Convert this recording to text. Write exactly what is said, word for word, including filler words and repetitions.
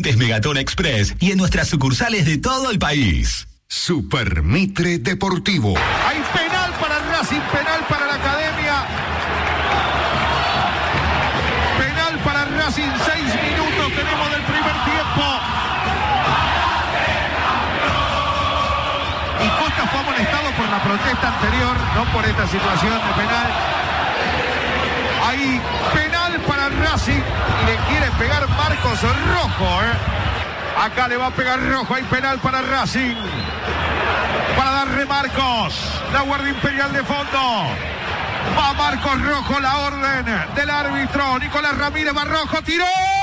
diferentes Megatón Express y en nuestras sucursales de todo el país. Super Mitre Deportivo. Hay penal para Racing, penal para la Academia. Penal para Racing, seis minutos tenemos del primer tiempo. Y Costa fue amonestado por la protesta anterior, no por esta situación de penal. Hay penal para Racing y le quiere pegar Marcos Rojo, ¿eh? Acá le va a pegar Rojo, hay penal para Racing. Para darle Marcos, la Guardia Imperial de fondo. Va Marcos Rojo, la orden del árbitro. Nicolás Ramírez va Rojo, tiró.